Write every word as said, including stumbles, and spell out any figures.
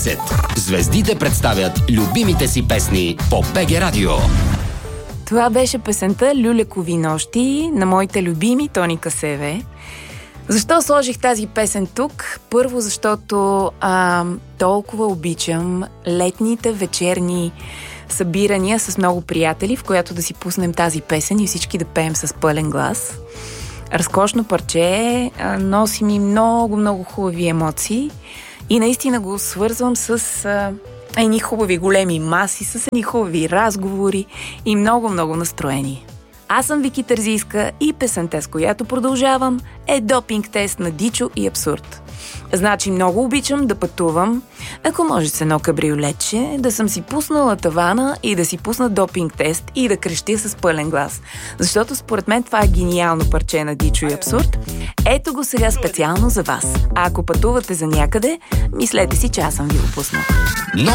дванайсет. Звездите представят любимите си песни по БГ Радио. Това беше песента "Люлякови нощи" на моите любими Тоника Севе. Защо сложих тази песен тук? Първо, защото а, толкова обичам летните вечерни събирания с много приятели, в която да си пуснем тази песен и всички да пеем с пълен глас. Разкошно парче, а, носи ми много, много хубави емоции и наистина го свързвам с а, едни хубави големи маси, с едни хубави разговори и много, много настроение. Аз съм Вики Терзийска и песента, с която продължавам, е "Допинг тест" на Дичо и Абсурд. Значи много обичам да пътувам, ако може с едно кабриолетче, да съм си пуснала тавана и да си пусна "Допинг тест" и да крещя с пълен глас. Защото според мен това е гениално парче на Дичо и Абсурд. Ето го сега специално за вас. А ако пътувате за някъде, мислете си, че аз съм ви го пуснала.